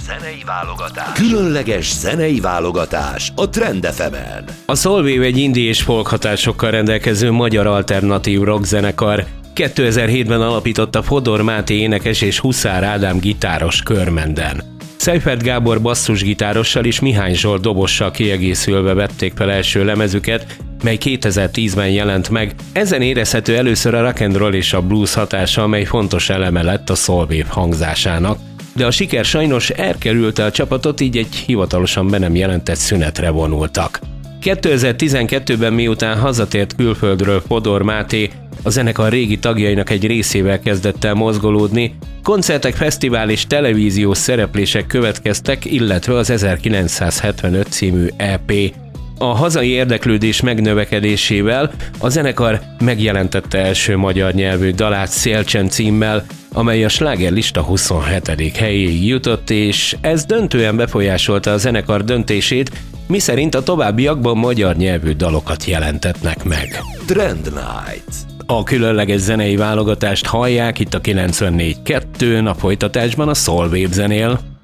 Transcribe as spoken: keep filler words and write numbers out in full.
zenei válogatás. Különleges zenei válogatás a Trend ef emen. A Soulwave egy indie és folk hatásokkal rendelkező magyar alternatív rock zenekar. kétezer-hétben alapította Fodor Máté énekes és Huszár Ádám gitáros körmenden. Seifert Gábor basszusgitárossal és Mihály Zsolt dobossal kiegészülve vették fel első lemezüket, mely kétezer-tízben jelent meg. Ezen érezhető először a rock and roll és a blues hatása, amely fontos eleme lett a Soulwave hangzásának. De a siker sajnos elkerülte a csapatot, így egy hivatalosan be nem jelentett szünetre vonultak. kétezer-tizenkettőben miután hazatért külföldről Fodor Máté, a zenekar régi tagjainak egy részével kezdett el mozgolódni, koncertek, fesztivál és televíziós szereplések következtek, illetve az ezerkilencszázhetvenöt című é pé. A hazai érdeklődés megnövekedésével a zenekar megjelentette első magyar nyelvű dalát Szélcsen címmel, amely a slágerlista huszonhetedik helyéig jutott, és ez döntően befolyásolta a zenekar döntését, miszerint a továbbiakban magyar nyelvű dalokat jelentetnek meg. Trend Night. A különleges zenei válogatást hallják itt a kilencvennégy kettőn, a folytatásban a Soulwave zenél.